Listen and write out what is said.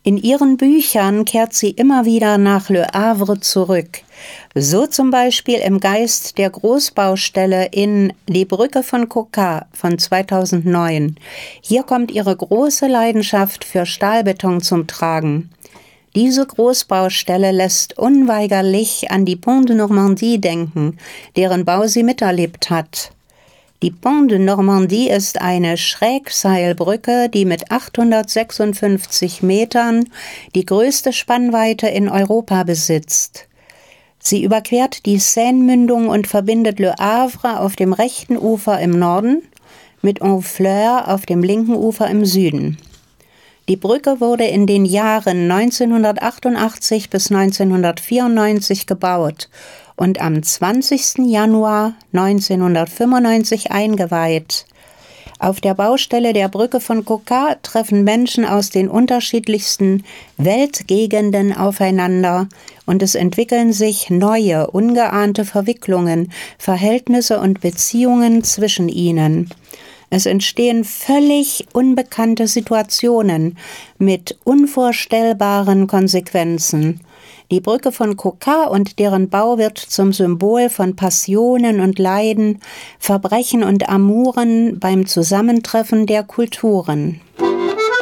In ihren Büchern kehrt sie immer wieder nach Le Havre zurück. So zum Beispiel im Geist der Großbaustelle in Die Brücke von Coca von 2009. Hier kommt ihre große Leidenschaft für Stahlbeton zum Tragen. Diese Großbaustelle lässt unweigerlich an die Pont de Normandie denken, deren Bau sie miterlebt hat. Die Pont de Normandie ist eine Schrägseilbrücke, die mit 856 Metern die größte Spannweite in Europa besitzt. Sie überquert die Seine-Mündung und verbindet Le Havre auf dem rechten Ufer im Norden mit Honfleur auf dem linken Ufer im Süden. Die Brücke wurde in den Jahren 1988 bis 1994 gebaut und am 20. Januar 1995 eingeweiht. Auf der Baustelle der Brücke von Coca treffen Menschen aus den unterschiedlichsten Weltgegenden aufeinander und es entwickeln sich neue, ungeahnte Verwicklungen, Verhältnisse und Beziehungen zwischen ihnen. Es entstehen völlig unbekannte Situationen mit unvorstellbaren Konsequenzen. Die Brücke von Coca und deren Bau wird zum Symbol von Passionen und Leiden, Verbrechen und Amuren beim Zusammentreffen der Kulturen.